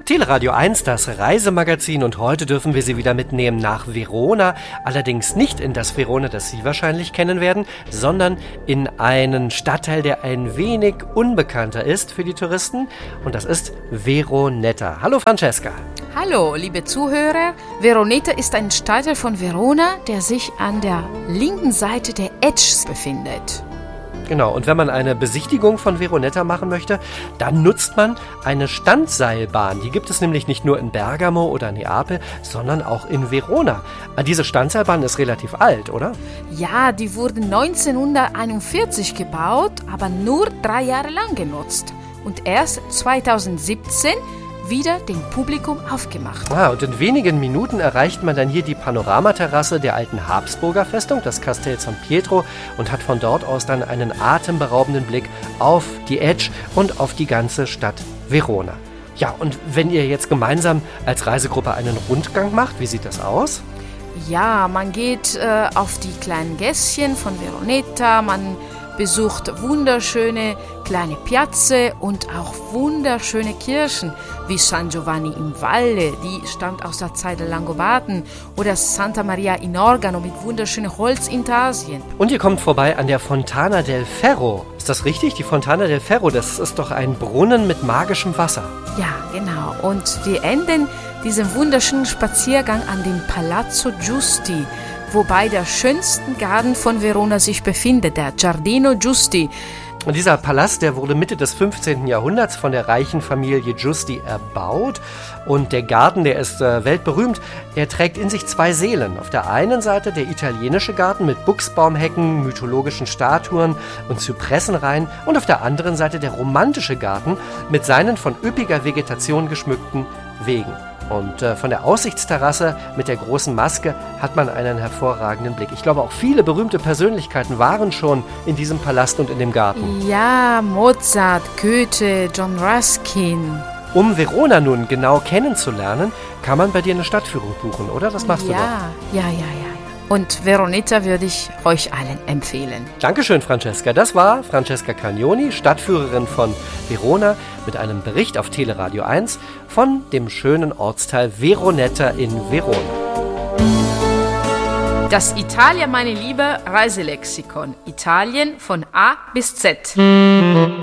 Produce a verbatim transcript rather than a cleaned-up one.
Teleradio eins, das Reisemagazin, und heute dürfen wir Sie wieder mitnehmen nach Verona, allerdings nicht in das Verona, das Sie wahrscheinlich kennen werden, sondern in einen Stadtteil, der ein wenig unbekannter ist für die Touristen, und das ist Veronetta. Hallo Francesca. Hallo, liebe Zuhörer. Veronetta ist ein Stadtteil von Verona, der sich an der linken Seite der Etsch befindet. Genau, und wenn man eine Besichtigung von Veronetta machen möchte, dann nutzt man eine Standseilbahn. Die gibt es nämlich nicht nur in Bergamo oder Neapel, sondern auch in Verona. Diese Standseilbahn ist relativ alt, oder? Ja, die wurde neunzehnhunderteinundvierzig gebaut, aber nur drei Jahre lang genutzt. Und erst zweitausendsiebzehn wieder dem Publikum aufgemacht. Ah, und in wenigen Minuten erreicht man dann hier die Panoramaterrasse der alten Habsburger Festung, das Castel San Pietro, und hat von dort aus dann einen atemberaubenden Blick auf die Etsch und auf die ganze Stadt Verona. Ja, und wenn ihr jetzt gemeinsam als Reisegruppe einen Rundgang macht, wie sieht das aus? Ja, man geht äh, auf die kleinen Gässchen von Veronetta, man besucht wunderschöne kleine Piazze und auch wunderschöne Kirchen wie San Giovanni in Valle, die stammt aus der Zeit der Langobarden, oder Santa Maria in Organo mit wunderschönen Holzintarsien. Und ihr kommt vorbei an der Fontana del Ferro. Ist das richtig? Die Fontana del Ferro, das ist doch ein Brunnen mit magischem Wasser. Ja, genau. Und wir enden diesen wunderschönen Spaziergang an dem Palazzo Giusti, wobei der schönsten Garten von Verona sich befindet, der Giardino Giusti. Und dieser Palast, der wurde Mitte des fünfzehnten Jahrhunderts von der reichen Familie Giusti erbaut. Und der Garten, der ist äh, weltberühmt, er trägt in sich zwei Seelen. Auf der einen Seite der italienische Garten mit Buchsbaumhecken, mythologischen Statuen und Zypressenreihen. Und auf der anderen Seite der romantische Garten mit seinen von üppiger Vegetation geschmückten Wegen. Und äh, von der Aussichtsterrasse mit der großen Maske hat man einen hervorragenden Blick. Ich glaube, auch viele berühmte Persönlichkeiten waren schon in diesem Palast und in dem Garten. Ja, Mozart, Goethe, John Ruskin. Um Verona nun genau kennenzulernen, kann man bei dir eine Stadtführung buchen, oder? Das machst ja, du doch. Ja, ja, ja, ja. Und Veronetta würde ich euch allen empfehlen. Dankeschön, Francesca. Das war Francesca Cagnoni, Stadtführerin von Verona, mit einem Bericht auf Teleradio eins von dem schönen Ortsteil Veronetta in Verona. Das Italia, meine Liebe, Reiselexikon. Italien von A bis Z.